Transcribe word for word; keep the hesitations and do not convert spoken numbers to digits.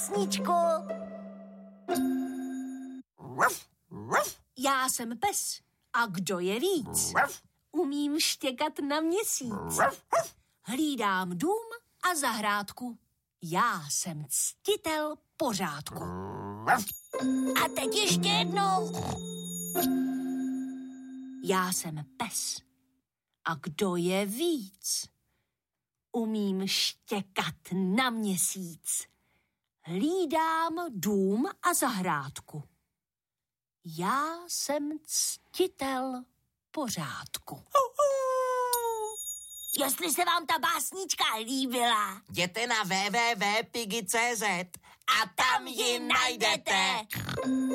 básničku. Já jsem pes. A kdo je víc? Umím štěkat na měsíc. Hlídám dům a zahrádku. Já jsem ctitel pořádku. A teď ještě jednou. Já jsem pes. A kdo je víc? Umím štěkat na měsíc. Hlídám dům a zahrádku. Já jsem ctitel pořádku. Jestli se vám ta básnička líbila, jděte na w w w tečka piggy tečka c z a tam ji najdete.